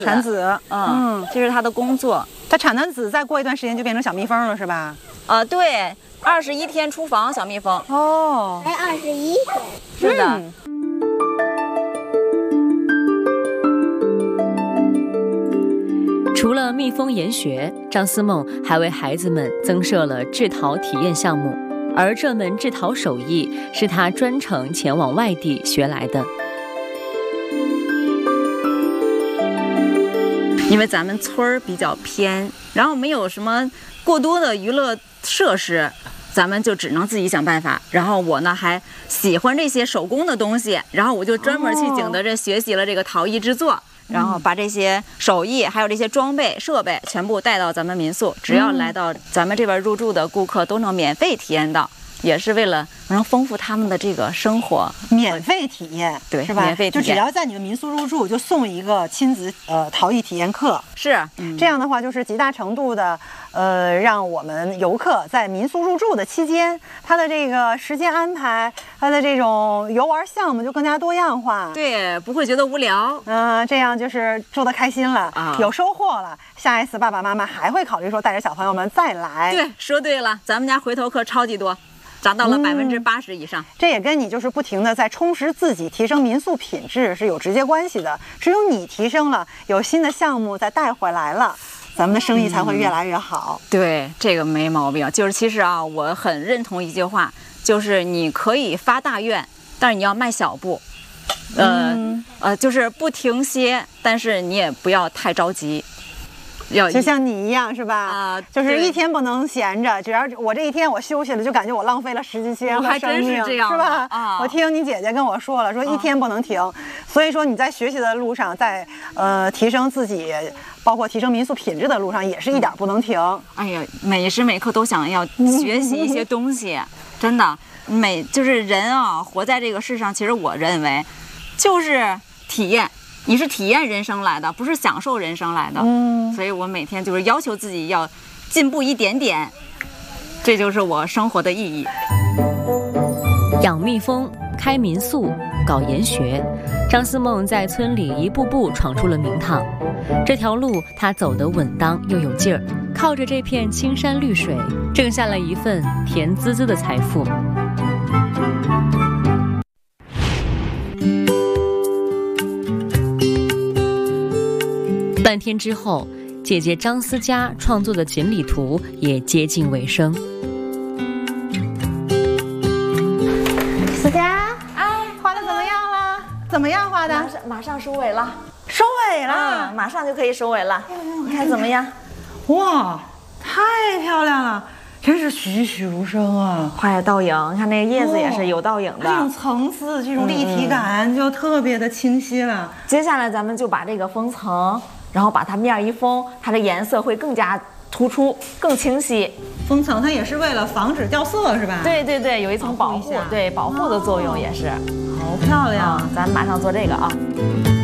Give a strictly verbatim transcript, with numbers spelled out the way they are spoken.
产子， 嗯，这是它的工作。 它产完子，再过一段时间就变成小蜜蜂了，是吧？ 呃，对，二十一天出房，小蜜蜂。 哦， 才二十一天。 是的。 嗯除了蜜蜂研学，张思梦还为孩子们增设了制陶体验项目，而这门制陶手艺是他专程前往外地学来的。 因为咱们村儿比较偏，然后没有什么过多的娱乐设施，咱们就只能自己想办法。然后我呢还喜欢这些手工的东西，然后我就专门去景德镇学习了这个陶艺制作。然后把这些手艺还有这些装备设备全部带到咱们民宿，只要来到咱们这边入住的顾客都能免费体验到，也是为了能丰富他们的这个生活。 免费体验， 对， 是吧？ 免费体验， 就只要在你们民宿入住，就送一个亲子呃陶艺体验课。 是， 嗯、这样的话就是极大程度的呃让我们游客在民宿入住的期间，他的这个时间安排，他的这种游玩项目就更加多样化。 对，不会觉得无聊。 嗯、呃，这样就是住得开心了， 啊， 有收获了。下一次爸爸妈妈还会考虑说带着小朋友们再来。 对，说对了，咱们家回头客超级多。涨到了百分之八十以上、嗯， 这也跟你就是不停的在充实自己、提升民宿品质是有直接关系的。只有你提升了，有新的项目再带回来了，咱们的生意才会越来越好。 嗯、对，这个没毛病。就是其实啊，我很认同一句话，就是你可以发大愿，但是你要迈小步，呃、嗯、呃，就是不停歇，但是你也不要太着急。 就像你一样是吧？啊、呃，就是一天不能闲着，只要我这一天我休息了，就感觉我浪费了十几天和生命， 是这样是吧？ 啊， 我听你姐姐跟我说了，说一天不能停，啊、所以说你在学习的路上，在呃提升自己，包括提升民宿品质的路上，也是一点不能停。 哎呀，每时每刻都想要学习一些东西，真的，每就是人啊，活在这个世上，其实我认为就是体验。你是体验人生来的，不是享受人生来的。嗯，所以我每天就是要求自己要进步一点点，这就是我生活的意义。 养蜜蜂、开民宿、搞研学，张思梦在村里一步步闯出了名堂。这条路她走得稳当又有劲儿，靠着这片青山绿水，挣下了一份甜滋滋的财富。半天之后，姐姐张思佳创作的锦鲤图也接近尾声。 思佳， 哎，画的怎么样了？怎么样画的？ 马上马上收尾了， 收尾了、 啊，马上就可以收尾了。你看怎么样？ 哇，太漂亮了！真是栩栩如生啊！ 画呀倒影，你看那个叶子也是有倒影的， 这种层次、这种立体感就特别的清晰了。 嗯、接下来咱们就把这个封层。然后把它面一封，它的颜色会更加突出，更清晰。 封层它也是为了防止掉色，是吧？ 对对对，有一层保护，对保护的作用也是。 好漂亮！ 嗯、咱马上做这个啊。